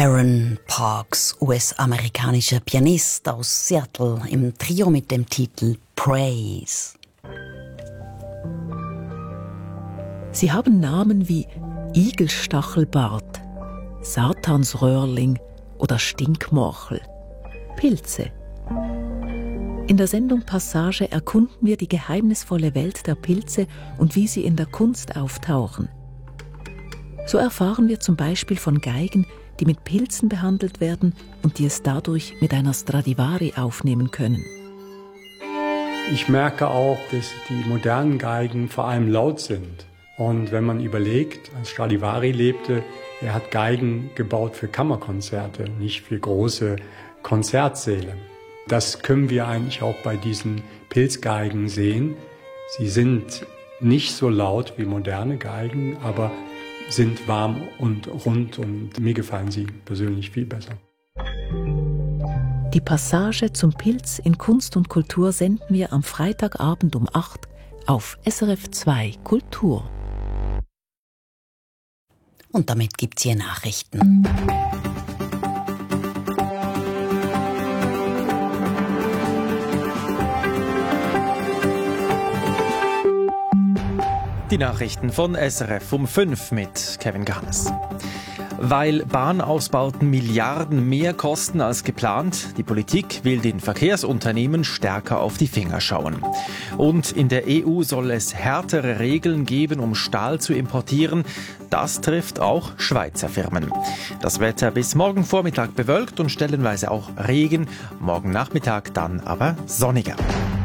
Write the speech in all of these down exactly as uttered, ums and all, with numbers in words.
Aaron Parks, U S-amerikanischer Pianist aus Seattle, im Trio mit dem Titel Praise. Sie haben Namen wie Igelstachelbart, Satansröhrling oder Stinkmorchel. Pilze. In der Sendung Passage erkunden wir die geheimnisvolle Welt der Pilze und wie sie in der Kunst auftauchen. So erfahren wir zum Beispiel von Geigen, die mit Pilzen behandelt werden und die es dadurch mit einer Stradivari aufnehmen können. Ich merke auch, dass die modernen Geigen vor allem laut sind. Und wenn man überlegt, als Stradivari lebte, er hat Geigen gebaut für Kammerkonzerte, nicht für große Konzertsäle. Das können wir eigentlich auch bei diesen Pilzgeigen sehen. Sie sind nicht so laut wie moderne Geigen, aber sind warm und rund und mir gefallen sie persönlich viel besser. Die Passage zum Pilz in Kunst und Kultur senden wir am Freitagabend um acht auf S R F zwei Kultur. Und damit gibt's hier Nachrichten. Die Nachrichten von S R F um fünf mit Kevin Garnes. Weil Bahnausbauten Milliarden mehr kosten als geplant, die Politik will den Verkehrsunternehmen stärker auf die Finger schauen. Und in der E U soll es härtere Regeln geben, um Stahl zu importieren. Das trifft auch Schweizer Firmen. Das Wetter bis morgen Vormittag bewölkt und stellenweise auch Regen, morgen Nachmittag dann aber sonniger.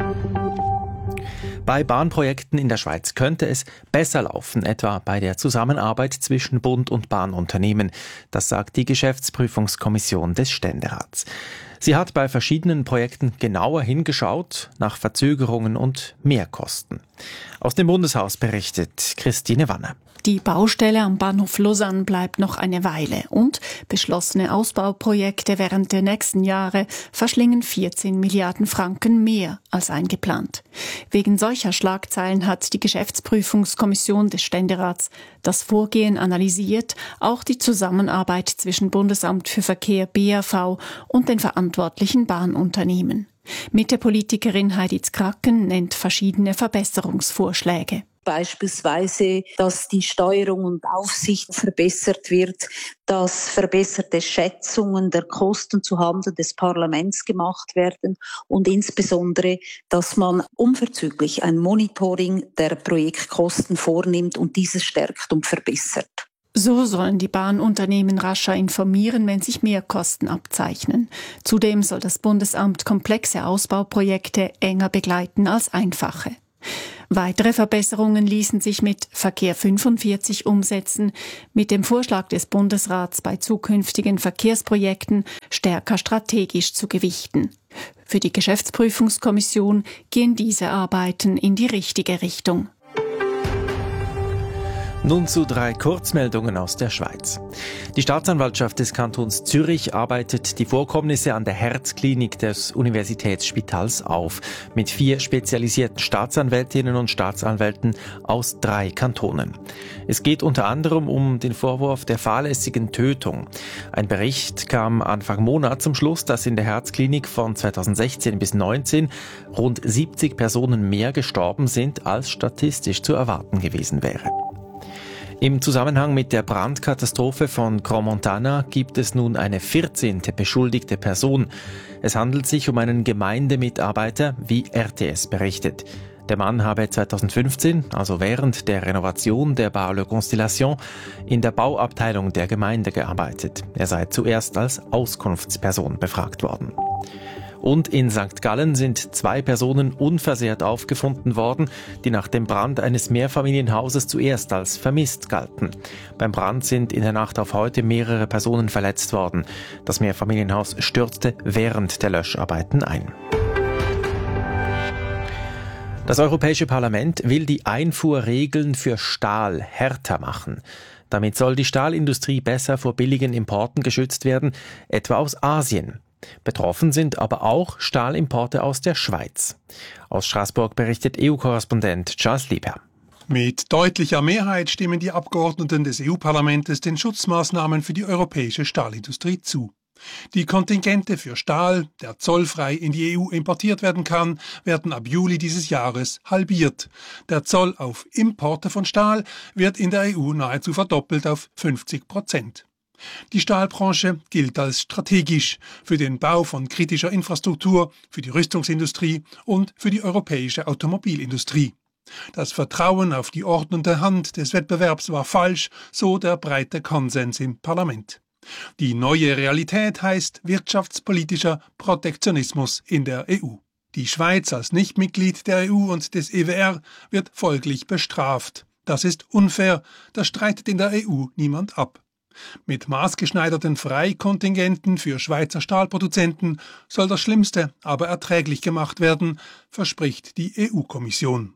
Bei Bahnprojekten in der Schweiz könnte es besser laufen, etwa bei der Zusammenarbeit zwischen Bund und Bahnunternehmen. Das sagt die Geschäftsprüfungskommission des Ständerats. Sie hat bei verschiedenen Projekten genauer hingeschaut nach Verzögerungen und Mehrkosten. Aus dem Bundeshaus berichtet Christine Wanner. Die Baustelle am Bahnhof Lausanne bleibt noch eine Weile und beschlossene Ausbauprojekte während der nächsten Jahre verschlingen vierzehn Milliarden Franken mehr als eingeplant. Wegen solcher Schlagzeilen hat die Geschäftsprüfungskommission des Ständerats das Vorgehen analysiert, auch die Zusammenarbeit zwischen Bundesamt für Verkehr B A V und den verantwortlichen Bahnunternehmen. Mitte-Politikerin Heidi Zkracken nennt verschiedene Verbesserungsvorschläge. Beispielsweise, dass die Steuerung und Aufsicht verbessert wird, dass verbesserte Schätzungen der Kosten zuhanden des Parlaments gemacht werden und insbesondere, dass man unverzüglich ein Monitoring der Projektkosten vornimmt und dieses stärkt und verbessert. So sollen die Bahnunternehmen rascher informieren, wenn sich Mehrkosten abzeichnen. Zudem soll das Bundesamt komplexe Ausbauprojekte enger begleiten als einfache. Weitere Verbesserungen ließen sich mit Verkehr fünfundvierzig umsetzen, mit dem Vorschlag des Bundesrats bei zukünftigen Verkehrsprojekten stärker strategisch zu gewichten. Für die Geschäftsprüfungskommission gehen diese Arbeiten in die richtige Richtung. Nun zu drei Kurzmeldungen aus der Schweiz. Die Staatsanwaltschaft des Kantons Zürich arbeitet die Vorkommnisse an der Herzklinik des Universitätsspitals auf, mit vier spezialisierten Staatsanwältinnen und Staatsanwälten aus drei Kantonen. Es geht unter anderem um den Vorwurf der fahrlässigen Tötung. Ein Bericht kam Anfang Monat zum Schluss, dass in der Herzklinik von zweitausendsechzehn bis neunzehn rund siebzig Personen mehr gestorben sind, als statistisch zu erwarten gewesen wäre. Im Zusammenhang mit der Brandkatastrophe von Crans-Montana gibt es nun eine vierzehnte beschuldigte Person. Es handelt sich um einen Gemeindemitarbeiter, wie R T S berichtet. Der Mann habe zweitausendfünfzehn, also während der Renovation der Bar Le Constellation, in der Bauabteilung der Gemeinde gearbeitet. Er sei zuerst als Auskunftsperson befragt worden. Und in Sankt Gallen sind zwei Personen unversehrt aufgefunden worden, die nach dem Brand eines Mehrfamilienhauses zuerst als vermisst galten. Beim Brand sind in der Nacht auf heute mehrere Personen verletzt worden. Das Mehrfamilienhaus stürzte während der Löscharbeiten ein. Das Europäische Parlament will die Einfuhrregeln für Stahl härter machen. Damit soll die Stahlindustrie besser vor billigen Importen geschützt werden, etwa aus Asien. Betroffen sind aber auch Stahlimporte aus der Schweiz. Aus Straßburg berichtet E U-Korrespondent Charles Lieber. Mit deutlicher Mehrheit stimmen die Abgeordneten des E U-Parlaments den Schutzmaßnahmen für die europäische Stahlindustrie zu. Die Kontingente für Stahl, der zollfrei in die E U importiert werden kann, werden ab Juli dieses Jahres halbiert. Der Zoll auf Importe von Stahl wird in der E U nahezu verdoppelt auf fünfzig Prozent. Die Stahlbranche gilt als strategisch für den Bau von kritischer Infrastruktur, für die Rüstungsindustrie und für die europäische Automobilindustrie. Das Vertrauen auf die ordnende Hand des Wettbewerbs war falsch, so der breite Konsens im Parlament. Die neue Realität heißt wirtschaftspolitischer Protektionismus in der E U. Die Schweiz als Nichtmitglied der E U und des E W R wird folglich bestraft. Das ist unfair, das streitet in der E U niemand ab. Mit maßgeschneiderten Freikontingenten für Schweizer Stahlproduzenten soll das Schlimmste aber erträglich gemacht werden, verspricht die E U-Kommission.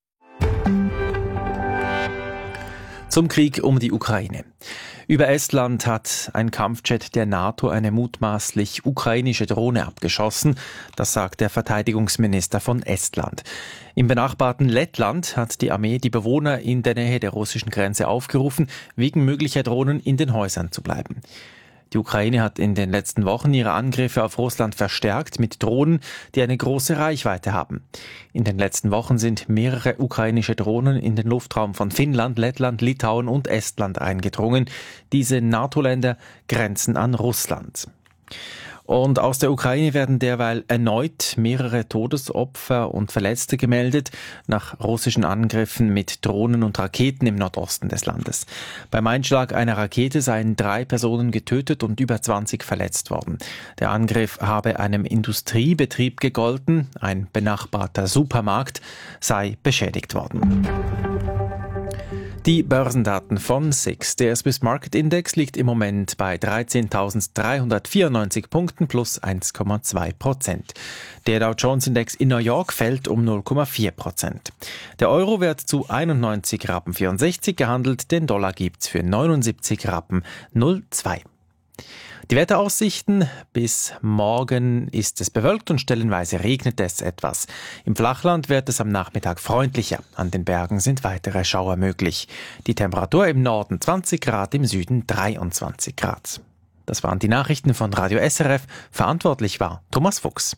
Zum Krieg um die Ukraine. Über Estland hat ein Kampfjet der NATO eine mutmaßlich ukrainische Drohne abgeschossen. Das sagt der Verteidigungsminister von Estland. Im benachbarten Lettland hat die Armee die Bewohner in der Nähe der russischen Grenze aufgerufen, wegen möglicher Drohnen in den Häusern zu bleiben. Die Ukraine hat in den letzten Wochen ihre Angriffe auf Russland verstärkt mit Drohnen, die eine große Reichweite haben. In den letzten Wochen sind mehrere ukrainische Drohnen in den Luftraum von Finnland, Lettland, Litauen und Estland eingedrungen. Diese NATO-Länder grenzen an Russland. Und aus der Ukraine werden derweil erneut mehrere Todesopfer und Verletzte gemeldet nach russischen Angriffen mit Drohnen und Raketen im Nordosten des Landes. Beim Einschlag einer Rakete seien drei Personen getötet und über zwanzig verletzt worden. Der Angriff habe einem Industriebetrieb gegolten, ein benachbarter Supermarkt sei beschädigt worden. Die Börsendaten von S I X. Der Swiss Market Index liegt im Moment bei dreizehntausenddreihundertvierundneunzig Punkten plus eins Komma zwei Prozent. Der Dow Jones Index in New York fällt um null Komma vier Prozent. Der Euro wird zu einundneunzig Rappen vierundsechzig gehandelt, den Dollar gibt's für neunundsiebzig Rappen null Komma zwei. Die Wetteraussichten: bis morgen ist es bewölkt und stellenweise regnet es etwas. Im Flachland wird es am Nachmittag freundlicher. An den Bergen sind weitere Schauer möglich. Die Temperatur im Norden zwanzig Grad, im Süden dreiundzwanzig Grad. Das waren die Nachrichten von Radio S R F. Verantwortlich war Thomas Fuchs.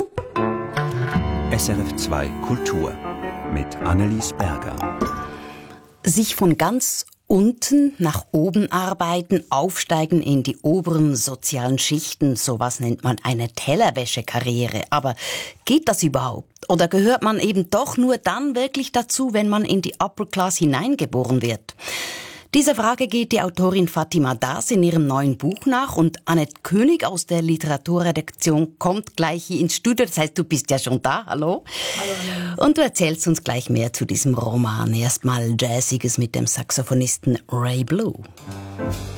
S R F zwei Kultur mit Annelies Berger. Sich von ganz unten nach oben arbeiten, aufsteigen in die oberen sozialen Schichten, sowas nennt man eine Tellerwäschekarriere. Aber geht das überhaupt? Oder gehört man eben doch nur dann wirklich dazu, wenn man in die Upper Class hineingeboren wird? Dieser Frage geht die Autorin Fatima Das in ihrem neuen Buch nach und Annette König aus der Literaturredaktion kommt gleich hier ins Studio. Das heißt, du bist ja schon da. Hallo. Hallo. Und du erzählst uns gleich mehr zu diesem Roman. Erstmal Jazziges mit dem Saxophonisten Ray Blue.